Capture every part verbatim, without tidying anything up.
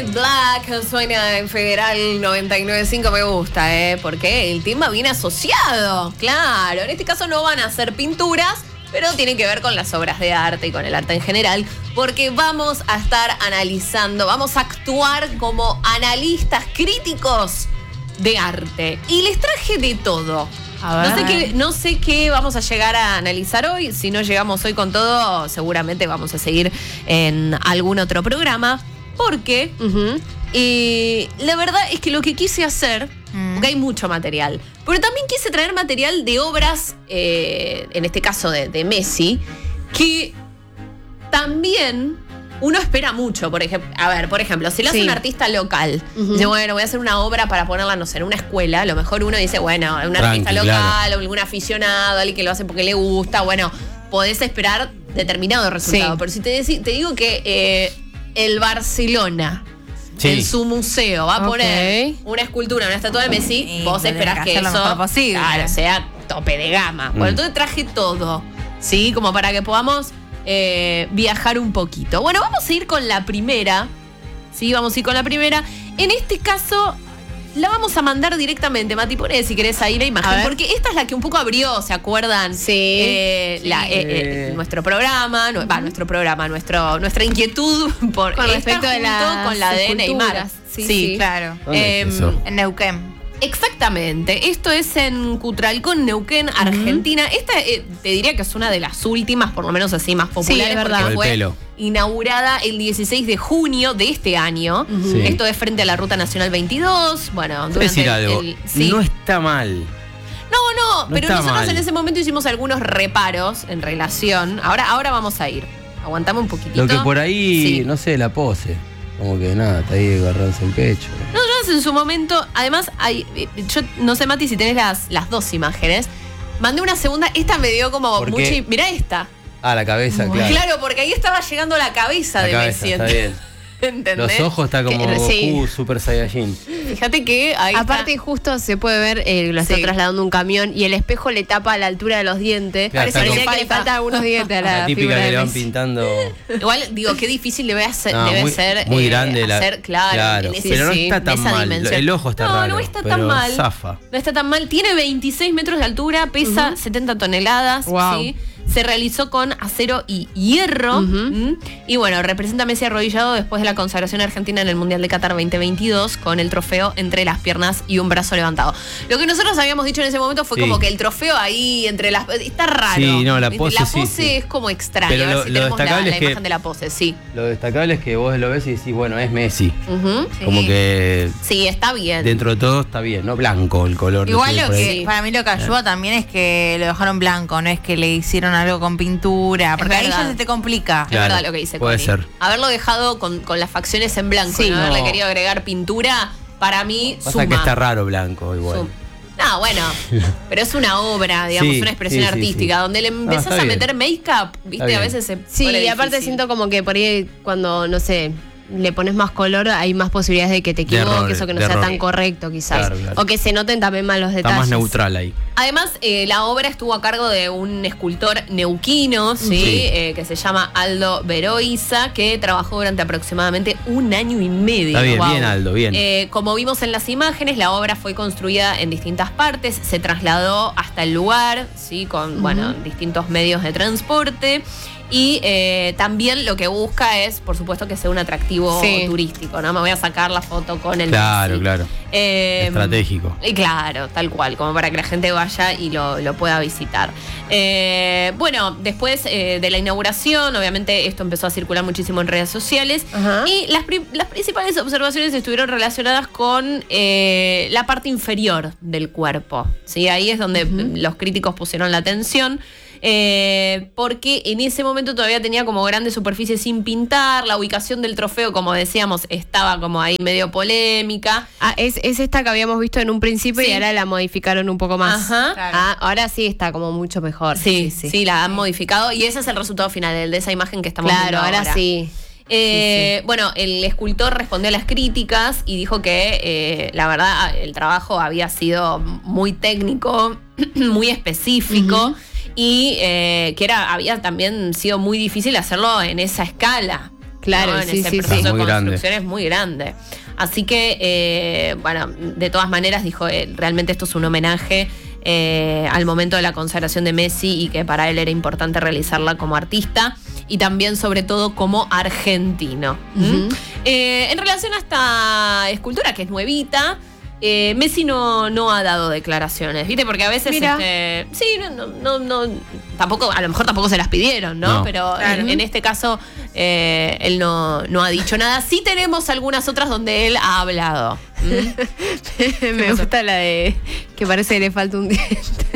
Fade Black suena en Federal noventa y nueve punto cinco, me gusta, ¿eh? Porque el tema viene asociado, claro. En este caso no van a ser pinturas, pero tienen que ver con las obras de arte y con el arte en general, porque vamos a estar analizando, vamos a actuar como analistas críticos de arte. Y les traje de todo. A ver. No sé qué, no sé qué vamos a llegar a analizar hoy. Si no llegamos hoy con todo, seguramente vamos a seguir en algún otro programa. Porque Uh-huh. eh, la verdad es que lo que quise hacer, Mm. porque hay mucho material, pero también quise traer material de obras, eh, en este caso de, de Messi, que también uno espera mucho. Por ejemplo, a ver, por ejemplo, si lo hace Sí. un artista local, Ujú. dice, bueno, voy a hacer una obra para ponerla, no sé, en una escuela, a lo mejor uno dice, bueno, un Tranqui, artista local, claro. o algún aficionado, alguien que lo hace porque le gusta, bueno, podés esperar determinado resultado. Sí. Pero si te, deci- te digo que eh, el Barcelona, Sí. en su museo, va a Ok. poner una escultura, una estatua de Messi, Sí, vos lo esperás tenés que que hacer eso lo mejor posible. claro, sea tope de gama. Bueno, Mm. entonces traje todo, ¿sí? Como para que podamos eh, viajar un poquito. Bueno, vamos a ir con la primera, ¿sí? Vamos a ir con la primera. En este caso, la vamos a mandar directamente, Mati, poné si querés ahí la A imagen, ver. porque esta es la que un poco abrió, ¿se acuerdan? Sí. Eh, la- eh, eh, nuestro programa, no- va, nuestro programa, nuestro, nuestra inquietud por Con estar respecto de junto las con la de Neymar. esculturas. Sí, Sí, sí. Claro. ¿Dónde Em, es eso? En Neuquén. Exactamente, esto es en Cutralcón, Neuquén, Argentina. Esta eh, te diría que es una de las últimas, por lo menos así, más populares, es verdad. porque Por el fue pelo. inaugurada el dieciséis de junio de este año. Sí. Esto es frente a la Ruta Nacional veintidós. Bueno, Voy a durante decir el- algo. el- sí. No está mal. No, no, No pero está nosotros mal. en ese momento hicimos algunos reparos en relación. Ahora, ahora vamos a ir. Aguantame un poquitito. Lo que por ahí, Sí. no sé, la pose. Como que nada, está ahí agarrándose el pecho. Nosotros en su momento, además, hay, eh, yo no sé, Mati, si tenés las, las dos imágenes. Mandé una segunda, esta me dio como ¿Por mucha. qué? Mirá esta. Ah, la cabeza, claro. Claro, porque ahí estaba llegando la cabeza La de cabeza, Messi. está bien. ¿Entendés? Los ojos está como Que- Goku sí. Super Saiyajin. Fíjate que ahí Aparte, está. justo se puede ver, eh, lo está Sí. trasladando un camión y el espejo le tapa a la altura de los dientes. Claro, Parece está que como- le faltan algunos dientes a la, La típica figura que de le van Messi. pintando. Igual, digo, qué difícil debe, hacer, No, debe muy, ser. muy eh, grande la. hacer, claro, en ese- pero no sí, está tan esa mal. dimensión. El ojo está no, raro. No, está pero tan mal. zafa. No está tan mal. Tiene veintiséis metros de altura, pesa setenta toneladas. Wow. ¿sí? Se realizó con acero y hierro. Ujú. ¿m? Y bueno, representa a Messi arrodillado después de la consagración argentina en el Mundial de Qatar veinte veintidós con el trofeo entre las piernas y un brazo levantado. Lo que nosotros habíamos dicho en ese momento fue Sí. como que el trofeo ahí entre las... Está raro. Sí, no, la ¿viste? pose La sí, pose sí. es como extraña. Pero a ver lo- si lo tenemos la, destacable la es que- imagen de la pose, sí. Lo destacable es que vos lo ves y decís, bueno, es Messi. Ujú. Sí. Como que Sí, está bien. dentro de todo está bien, ¿no? Blanco el color. Igual tiene lo por ahí. que, para mí lo que ayuda también es que lo dejaron blanco, no es que le hicieron algo con pintura, porque ahí verdad. ya se te complica. Es Claro, verdad lo que dice puede Connie. ser. Haberlo dejado con, con las facciones en blanco Sí. y no haberle No. querido agregar pintura, para mí Pasa suma. que está raro blanco igual. Suma. No, bueno, pero es una obra, digamos, Sí, una expresión sí, sí, artística, sí. donde le No, empezás está a bien. meter make-up, viste, Está a bien. veces se Sí, pone y aparte difícil. siento como que por ahí cuando, no sé, le pones más color, hay más posibilidades de que te De equivoques errores, o que no de sea errores. tan correcto quizás. Claro, claro. O que se noten también más los Está detalles. más neutral ahí. Además, eh, la obra estuvo a cargo de un escultor neuquino, ¿sí? Sí. Eh, que se llama Aldo Veroiza, que trabajó durante aproximadamente un año y medio. Está bien, Guau. bien, Aldo, bien. Eh, como vimos en las imágenes, la obra fue construida en distintas partes, se trasladó hasta el lugar, ¿sí? Con bueno, distintos medios de transporte. Y eh, también lo que busca es, por supuesto, que sea un atractivo Sí. turístico, ¿no? Me voy a sacar la foto con el Claro, Messi. claro. Eh, Estratégico. y claro, tal cual, como para que la gente vaya y lo, lo pueda visitar. Eh, bueno, después eh, de la inauguración, obviamente esto empezó a circular muchísimo en redes sociales. Ajá. Y las, pri- las principales observaciones estuvieron relacionadas con eh, la parte inferior del cuerpo. ¿Sí? Ahí es donde los críticos pusieron la atención. Eh, porque en ese momento todavía tenía como grandes superficies sin pintar, la ubicación del trofeo, como decíamos, estaba como ahí medio polémica. Ah, es, es esta que habíamos visto en un principio Sí. y ahora la modificaron un poco más. Ajá. Claro. Ah, ahora sí está como mucho mejor. Sí, sí, la han modificado y ese es el resultado final, el de esa imagen que estamos Claro, viendo ahora, ahora. sí. Eh, Bueno, el escultor respondió a las críticas y dijo que eh, la verdad el trabajo había sido muy técnico, muy específico. Ujú. Y eh, que era había también sido muy difícil hacerlo en esa escala. Claro, ¿no? En sí, ese sí, proceso sí. de Muy grande. construcción es muy grande. Así que, eh, bueno, de todas maneras dijo, eh, realmente esto es un homenaje eh, al momento de la consagración de Messi y que para él era importante realizarla como artista y también sobre todo como argentino. ¿Mm? Ujú. Eh, en relación a esta escultura, que es nuevita, eh, Messi no, no ha dado declaraciones, ¿viste? Porque a veces, Mira. este, sí, no, no, no, no, tampoco, a lo mejor tampoco se las pidieron, ¿no? No. Pero Claro. en, en este caso, eh, él no, no ha dicho nada. Sí tenemos algunas otras donde él ha hablado. ¿Mm? Me gusta la de que parece que le falta un diente.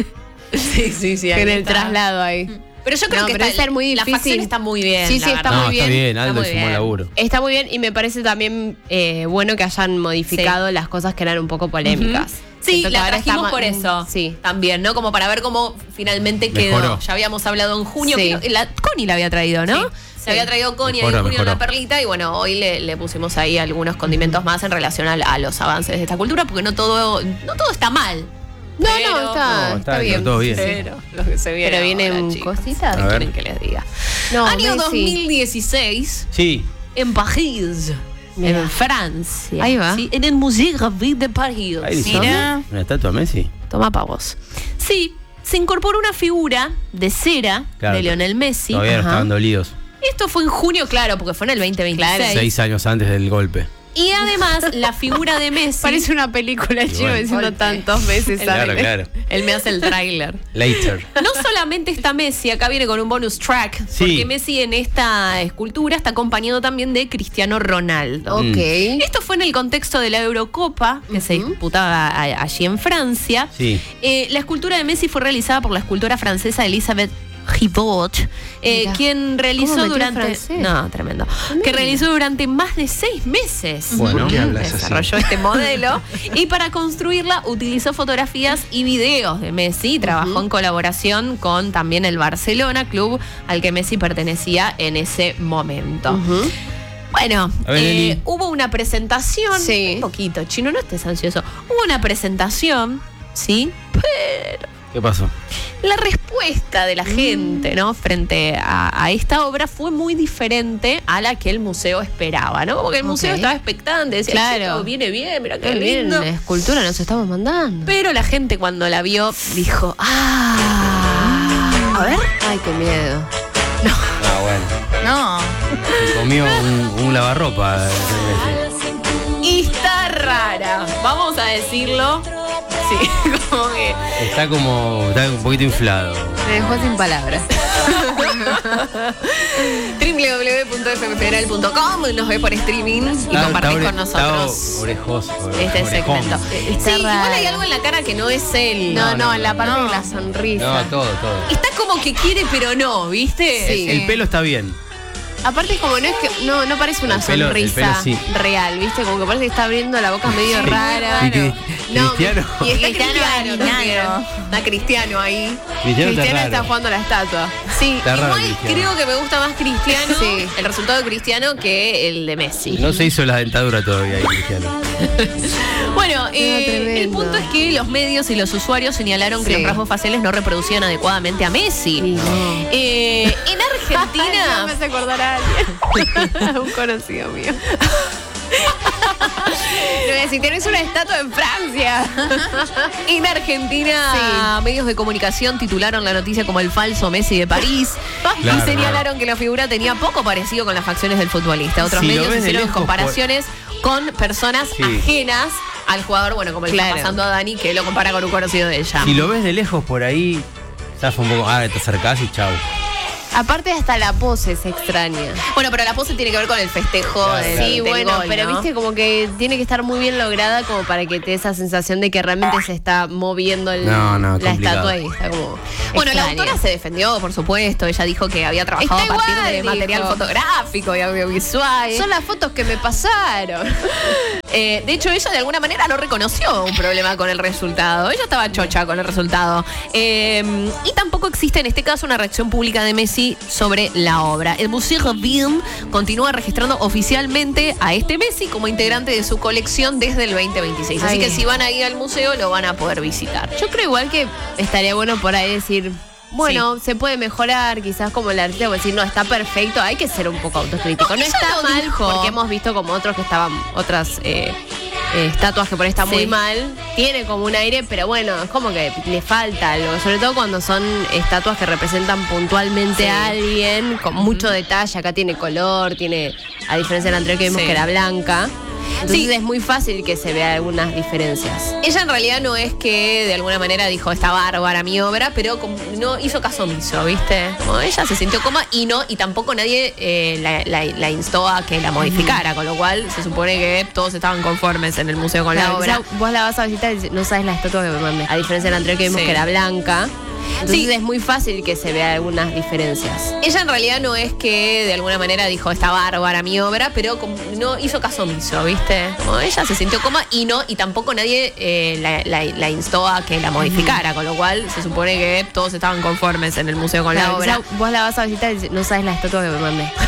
Sí, sí, sí. Que en el traslado ahí. Pero yo creo No, que pero está, debe ser muy la difícil. facción está muy bien. Sí, la sí, está verdad. No, muy está bien. bien, Aldo Está hizo muy un buen bien. laburo. Está muy bien y me parece también eh, bueno que hayan modificado las cosas que eran un poco polémicas. Sí, Siento que la ahora está trajimos ma- por eso. Sí. También, ¿no? Como para ver cómo finalmente quedó. Mejoró. Ya habíamos hablado en junio. Sí. que la, Connie la había traído, ¿no? Sí. Se Sí. había traído Connie Mejoró, en junio mejoró. una perlita y bueno, hoy le, le pusimos ahí algunos condimentos más en relación a, a los avances de esta cultura, porque no todo, no todo está mal. No, Pero- no, está, No, está está bien. todo bien. Pero lo que se viene Pero vienen ahora, chicos. cositas. ¿Qué A ver. quieren que les diga? No, Año Messi. dos mil dieciséis, Sí. en París, Mira. en Francia. Ahí va. Sí, en el Musée Gravure de París. Ahí dice, Mira. ¿una estatua de Messi? Toma pa' vos. Sí, se incorporó una figura de cera Claro. de Lionel Messi. Todavía no Ajá. estaban dolidos. Esto fue en junio, claro, porque fue en el veinte veintiséis. Seis años antes del golpe. Y además, la figura de Messi. Parece una película, Y chico, bueno. diciendo Golpe. tantos meses. Claro, ¿sabes? claro. Él me hace el tráiler. Later. No solamente está Messi, acá viene con un bonus track, Sí. porque Messi en esta escultura está acompañado también de Cristiano Ronaldo. Ok. Esto fue en el contexto de la Eurocopa, que se disputaba a- allí en Francia. Sí. Eh, la escultura de Messi fue realizada por la escultora francesa Elisabeth Ribot, eh, Mira. quien realizó ¿Cómo metió durante francés? no tremendo que realizó durante más de seis meses. Bueno. ¿Por qué hablas así? Desarrolló este modelo y para construirla utilizó fotografías y videos de Messi y trabajó en colaboración con también el Barcelona, club al que Messi pertenecía en ese momento. Ujú. Bueno, A ver, eh, Eli. hubo una presentación. Sí. Un poquito, Chino, no estés ansioso. Hubo una presentación, ¿sí? Pero ¿Qué pasó? la respuesta de la gente, ¿no? Frente a, a esta obra fue muy diferente a la que el museo esperaba, ¿no? Como que el museo Ok. estaba expectante, decía, Claro. "Che, todo viene bien, mira qué Qué bien, lindo". la escultura nos estamos mandando. Pero la gente cuando la vio dijo, ah, a ver. Ay, qué miedo. Ah, bueno. No. Se comió un, un lavarropa. de Messi. Y está rara, vamos a decirlo. Sí, como que Está como. Está un poquito inflado. Me dejó sin palabras. doble u doble u doble u punto f m federal punto com, nos ve por streaming y Está- compartís está con ore- está nosotros orejoso. este orejón. segmento. Está Sí, igual hay raro. algo en la cara que no es él. No, no, no, en la parte no. de la sonrisa. No, todo, todo. Está como que quiere, pero no, ¿viste? Sí. El pelo está bien. Aparte, como no es que. No, no parece una El pelo- el sonrisa pelo sí. real, ¿viste? Como que parece que está abriendo la boca medio Sí. rara. Y que- No, Cristiano. Y está Cristiano, Cristiano también. también. Está Cristiano ahí. Cristiano está Cristiano está raro. jugando la estatua. Sí, Está raro igual Cristiano. creo que me gusta más Cristiano, Sí. el resultado de Cristiano que el de Messi. No se hizo la dentadura todavía ahí, Cristiano. Bueno, eh, tremendo. el punto es que los medios y los usuarios señalaron que Sí. los rasgos faciales no reproducían adecuadamente a Messi. Sí, no. Eh, en Ay, no Argentina, me hace acordar a alguien. Un conocido mío. Le voy a decir, tenés una estatua en Francia. en Argentina, medios de comunicación titularon la noticia como el falso Messi de París Claro. y señalaron que la figura tenía poco parecido con las facciones del futbolista. Otros Si lo medios ves de hicieron lejos, comparaciones con personas Sí. ajenas al jugador, bueno, como le Claro. está pasando a Dani, que lo compara con un conocido de ella. Si lo ves de lejos por ahí, zafa un poco. Ah, te acercás y chau. Aparte, hasta la pose es extraña. Bueno, pero la pose tiene que ver con el festejo Claro, del, claro. Sí, del bueno, gol, pero ¿no? viste como que tiene que estar muy bien lograda como para que te dé esa sensación de que realmente se está moviendo el- No, no, la complicado. estatua ahí. Está como Bueno, la extraña. autora se defendió, por supuesto. Ella dijo que había trabajado Está a partir igual, de material dijo. fotográfico y audiovisual. Son las fotos que me pasaron. Eh, de hecho, ella de alguna manera no reconoció un problema con el resultado. Ella estaba chocha con el resultado. Eh, y tampoco existe en este caso una reacción pública de Messi sobre la obra. El Musée Gravure continúa registrando oficialmente a este Messi como integrante de su colección desde el veinte veintiséis. Así Ay. que si van a ir al museo lo van a poder visitar. Yo creo igual que estaría bueno por ahí decir, bueno, se puede mejorar, quizás como el artista, decir, no, está perfecto, hay que ser un poco autocrítico. No, No, ella está lo mal, dijo. porque hemos visto como otros que estaban, otras eh, eh, estatuas que por ahí están Sí. muy mal, tiene como un aire, pero bueno, es como que le falta algo, sobre todo cuando son estatuas que representan puntualmente Sí. a alguien, con mucho detalle, acá tiene color, tiene, a diferencia de la anterior que vimos Sí. que era blanca. Entonces Sí. es muy fácil que se vea algunas diferencias. Ella en realidad no es que de alguna manera dijo, está bárbara mi obra, pero como no hizo caso omiso, ¿viste? Como ella se sintió cómoda y no, y tampoco nadie eh, la, la- la instó a que la modificara, con lo cual se supone que todos estaban conformes en el museo con Claro, la obra. quizá vos la vas a visitar y no sabes la estatua que me mandé. A diferencia de la anterior que vimos Sí. que era blanca. Entonces Sí. es muy fácil que se vea algunas diferencias. Ella en realidad no es que de alguna manera dijo, está bárbara mi obra, pero como no hizo caso omiso, ¿viste? Como ella se sintió cómoda y no, y tampoco nadie eh, la, la- la instó a que la modificara, con lo cual se supone que todos estaban conformes en el museo con la Claro, obra. quizá vos la vas a visitar y no sabes la estatua que me mandé.